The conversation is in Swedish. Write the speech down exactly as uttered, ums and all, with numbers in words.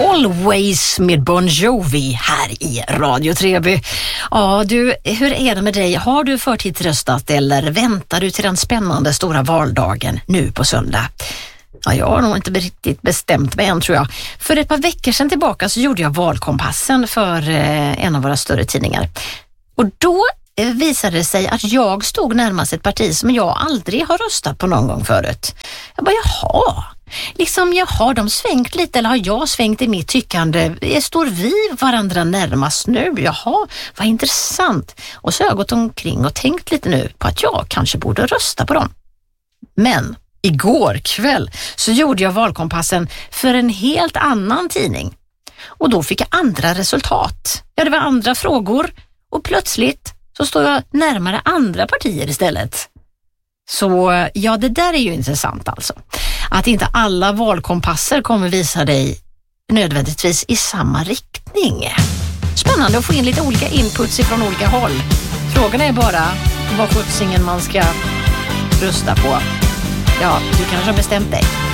Always med Bon Jovi här i Radio Treby. Ja du, hur är det med dig? Har du förtidsröstat eller väntar du till den spännande stora valdagen nu på söndag? Ja, jag har nog inte riktigt bestämt mig än, tror jag. För ett par veckor sedan tillbaka så gjorde jag valkompassen för eh, en av våra större tidningar. Och då eh, visade det sig att jag stod närmast ett parti som jag aldrig har röstat på någon gång förut. Jag bara, jaha. Liksom, jaha, de svängt lite, eller har jag svängt i mitt tyckande? Står vi varandra närmast nu? Jaha, vad intressant. Och så har jag gått omkring och tänkt lite nu på att jag kanske borde rösta på dem. Men igår kväll så gjorde jag valkompassen för en helt annan tidning. Och då fick jag andra resultat. Ja, det var andra frågor. Och plötsligt så står jag närmare andra partier istället. Så ja, det där är ju intressant alltså. Att inte alla valkompasser kommer visa dig nödvändigtvis i samma riktning. Spännande att få in lite olika inputs ifrån olika håll. Frågan är bara vad skjutsingen man ska rösta på. Ja, du kanske har bestämt dig.